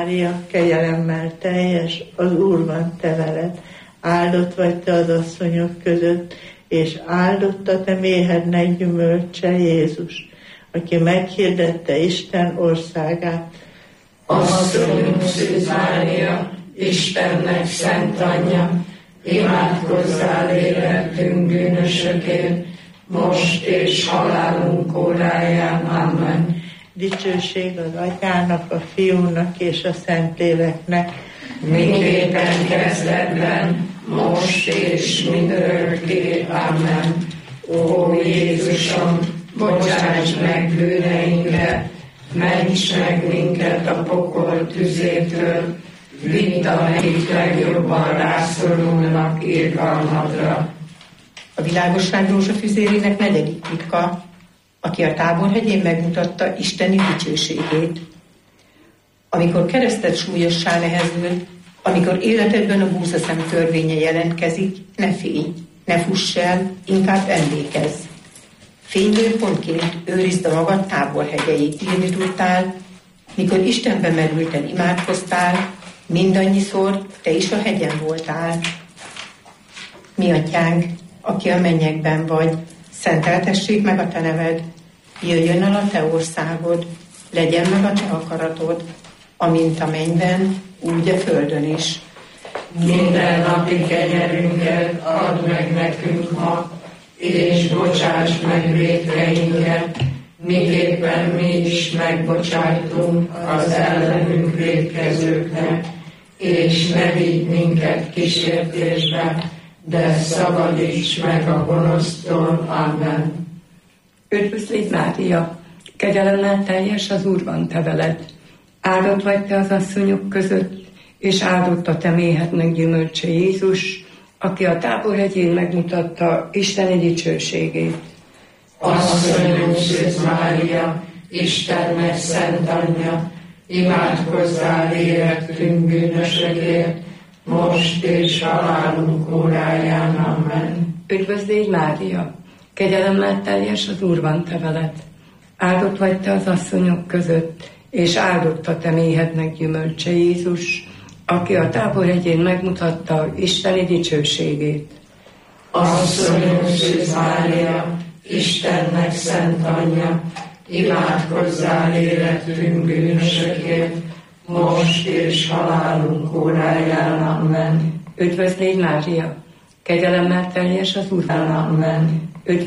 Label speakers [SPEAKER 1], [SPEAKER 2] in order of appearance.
[SPEAKER 1] Mária, kegyelemmel teljes, az Úr van te veled. Áldott vagy te az asszonyok között, és áldott a te méhednek gyümölcse Jézus, aki meghirdette Isten országát.
[SPEAKER 2] Asszonyunk Szűz Mária, Istennek szent anyja, imádkozzál érettünk bűnösökért, most és halálunk óráján. Amen.
[SPEAKER 1] Dicsőség az Atyának, a Fiúnak és a Szentléleknek,
[SPEAKER 2] miképpen kezdetben, most és mindörökké. Amen. Ó Jézusom, bocsáss meg bűneinket, ments meg minket a pokol tüzétől, vidd, akik legjobban rászorulnak irgalmadra.
[SPEAKER 3] A világosság rózsafűzérének 4. titka, aki a Táborhegyén megmutatta isteni dicsőségét. Amikor kereszted súlyossá nehezül, amikor életedben a búzaszem törvénye jelentkezik, ne félj, ne fuss el, inkább emlékezz. Fénylő pontként őrizd a magad táborhegyeit. Írni tudtál, mikor Istenbe merülten imádkoztál, mindannyiszor te is a hegyen voltál. Mi atyánk, aki a mennyekben vagy, szenteltessék meg a te neved, jöjjön el a te országod, legyen meg a te akaratod, amint a mennyben, úgy a földön is.
[SPEAKER 2] Minden napi kenyerünket add meg nekünk ma, és bocsáss meg vétkeinket, miképpen mi is megbocsájtunk az ellenünk vétkezőknek, és ne vigy minket kísértésbe, de szabadíts meg a gonosztól. Amen.
[SPEAKER 4] Üdvözlégy Mária, kegyelemmel teljes, az Úr van te veled. Áldott vagy te az asszonyok között, és áldott a te méhednek gyümölcse Jézus, aki a Táborhegyén megmutatta isteni dicsőségét.
[SPEAKER 2] Asszonyunk Szűz Mária, Istennek szent anyja, imádkozzál érettünk bűnösökért, most és halálunk óráján. Amen.
[SPEAKER 4] Üdvözlégy Mária, kegyelemmel teljes, az Úr van te veled. Áldott vagy te az asszonyok között, és áldott a te méhednek gyümölcse Jézus, aki a Táborhegyén megmutatta isteni dicsőségét.
[SPEAKER 2] Asszonyunk Szűz Mária, Istennek szent anyja, imádkozzál érettünk bűnösökért, most és halálunk óráján. Amen.
[SPEAKER 4] Üdvözlégy Mária, kegyelemmel teljes, az Úr van.
[SPEAKER 2] Amen.